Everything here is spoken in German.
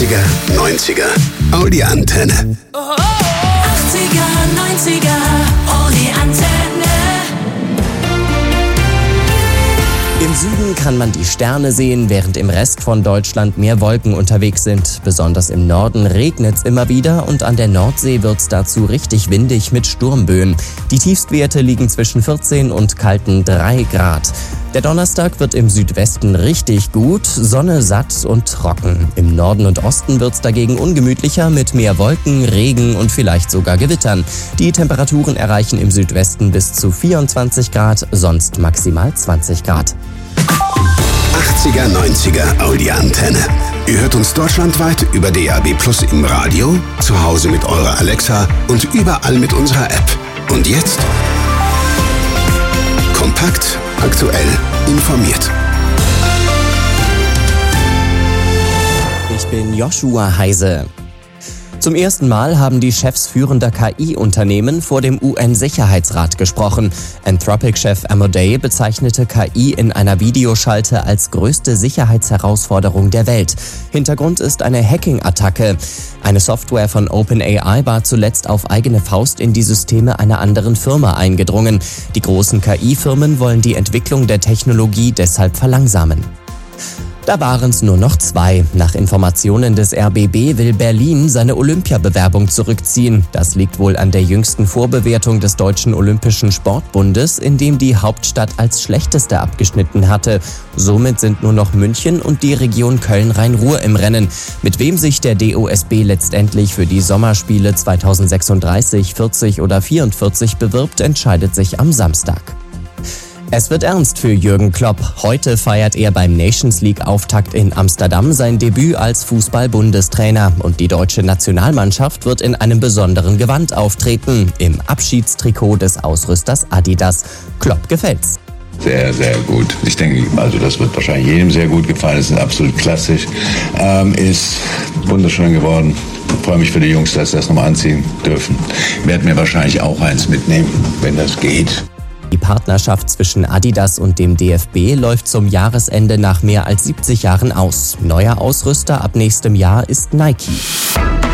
80er, 90er, Audi Antenne. 80er, 90er, Audi Antenne. Im Süden kann man die Sterne sehen, während im Rest von Deutschland mehr Wolken unterwegs sind. Besonders im Norden regnet's immer wieder und an der Nordsee wird's dazu richtig windig mit Sturmböen. Die Tiefstwerte liegen zwischen 14 und kalten 3 Grad. Der Donnerstag wird im Südwesten richtig gut, Sonne, satt und trocken. Im Norden und Osten wird's dagegen ungemütlicher mit mehr Wolken, Regen und vielleicht sogar Gewittern. Die Temperaturen erreichen im Südwesten bis zu 24 Grad, sonst maximal 20 Grad. 80er, 90er, Audi Antenne. Ihr hört uns deutschlandweit über DAB+ im Radio, zu Hause mit eurer Alexa und überall mit unserer App. Und jetzt? Kompakt, aktuell, informiert. Ich bin Joshua Heise. Zum ersten Mal haben die Chefs führender KI-Unternehmen vor dem UN-Sicherheitsrat gesprochen. Anthropic-Chef Amodei bezeichnete KI in einer Videoschalte als größte Sicherheitsherausforderung der Welt. Hintergrund ist eine Hacking-Attacke. Eine Software von OpenAI war zuletzt auf eigene Faust in die Systeme einer anderen Firma eingedrungen. Die großen KI-Firmen wollen die Entwicklung der Technologie deshalb verlangsamen. Da waren es nur noch 2. Nach Informationen des RBB will Berlin seine Olympiabewerbung zurückziehen. Das liegt wohl an der jüngsten Vorbewertung des Deutschen Olympischen Sportbundes, in dem die Hauptstadt als schlechteste abgeschnitten hatte. Somit sind nur noch München und die Region Köln-Rhein-Ruhr im Rennen. Mit wem sich der DOSB letztendlich für die Sommerspiele 2036, 40 oder 44 bewirbt, entscheidet sich am Samstag. Es wird ernst für Jürgen Klopp. Heute feiert er beim Nations League-Auftakt in Amsterdam sein Debüt als Fußball-Bundestrainer. Und die deutsche Nationalmannschaft wird in einem besonderen Gewand auftreten, im Abschiedstrikot des Ausrüsters Adidas. Klopp gefällt's. Sehr, sehr gut. Ich denke, also das wird wahrscheinlich jedem sehr gut gefallen. Es ist absolut klassisch. Ist wunderschön geworden. Ich freue mich für die Jungs, dass sie das nochmal anziehen dürfen. Werde mir wahrscheinlich auch eins mitnehmen, wenn das geht. Die Partnerschaft zwischen Adidas und dem DFB läuft zum Jahresende nach mehr als 70 Jahren aus. Neuer Ausrüster ab nächstem Jahr ist Nike.